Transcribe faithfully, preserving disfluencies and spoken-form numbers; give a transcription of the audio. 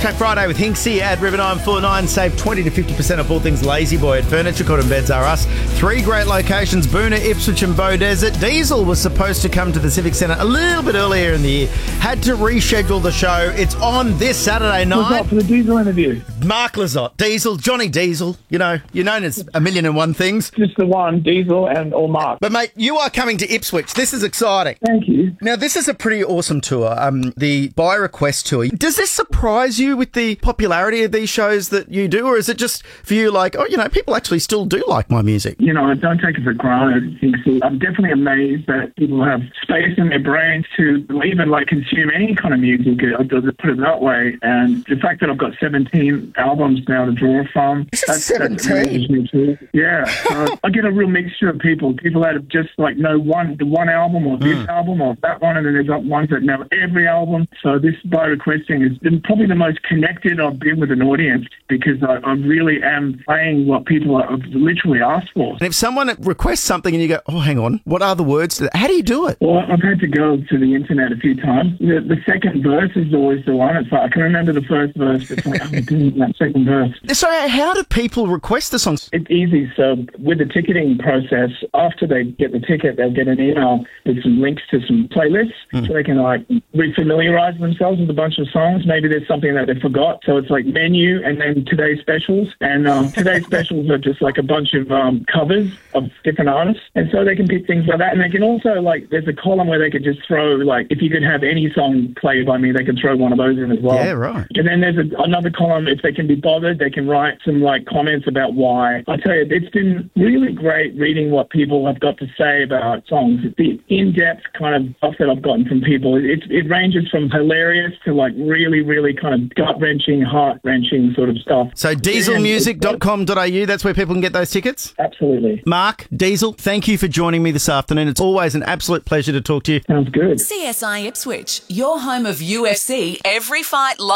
Flashback Friday with Hinksy at River nine four nine. Save twenty to fifty percent of all things Lazy Boy at Furniture Court and Beds R Us. Three great locations, Boona, Ipswich and Beaudesert. Diesel was supposed to come to the Civic Centre a little bit earlier in the year. Had to reschedule the show. It's on this Saturday night. What's up for the Diesel interview? Mark Lizotte. Diesel, Johnny Diesel. You know, you're known as a million and one things. Just the one, Diesel and or Mark. But, mate, you are coming to Ipswich. This is exciting. Thank you. Now, this is a pretty awesome tour, um, the By Request tour. Does this surprise you with the popularity of these shows that you do, or is it just for you like, oh, you know, people actually still do like my music? You know, I don't take it for granted. I'm definitely amazed that people have space in their brains to even like consume any kind of music, I'll just put it that way. And the fact that I've got seventeen albums now to draw from. That's, seventeen? That's yeah. So I get a real mixture of people. People that have just like know one, the one album or this mm. album or that one, and then there's ones that know every album. So this By Requesting has been probably the most connected I've been with an audience because I, I really am playing what people have literally asked for. And if someone requests something and you go, oh, hang on, what are the words to that? How do you do it? Well, I've had to go to the internet a few times. The, the second verse is always the one. It's like, I can remember the first verse. It's like, I'm doing that second verse. So how do people request the songs? It's easy. So with the ticketing process, after they get the ticket, they'll get an email with some links to some playlists mm. so they can like refamiliarize themselves with a bunch of songs. Maybe there's something that they forgot. So it's like menu and then today's specials. And um, today's specials are just like a bunch of um, covers of different artists. And so they can pick things like that. And they can also like, there's a column where they could just throw like, if you could have any song played by me, they can throw one of those in as well. Yeah, right. And then there's a, another column, if they can be bothered, they can write some like comments about why. I tell you, it's been really great reading what people have got to say about songs. The in-depth kind of stuff that I've gotten from people, it, it ranges from hilarious to like really, really kind of gut-wrenching, heart-wrenching sort of stuff. So diesel music dot com dot a u, that's where people can get those tickets? Absolutely. Mark, Diesel, thank you for joining me this afternoon. It's always an absolute pleasure to talk to you. Sounds good. C S I Ipswich, your home of U F C every fight live.